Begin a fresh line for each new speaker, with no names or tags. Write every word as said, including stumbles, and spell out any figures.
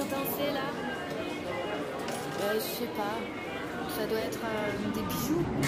danser là?
Euh, je sais pas. Ça doit être euh, des bijoux.